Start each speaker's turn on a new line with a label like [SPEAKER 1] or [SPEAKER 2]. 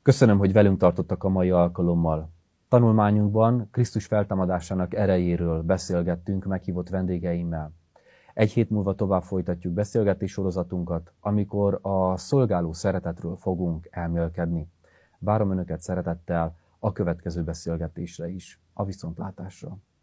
[SPEAKER 1] Köszönöm, hogy velünk tartottak a mai alkalommal. Tanulmányunkban Krisztus feltámadásának erejéről beszélgettünk meghívott vendégeimmel. Egy hét múlva tovább folytatjuk beszélgetés sorozatunkat, amikor a szolgáló szeretetről fogunk elmélkedni. Várom Önöket szeretettel a következő beszélgetésre is. A viszontlátásra!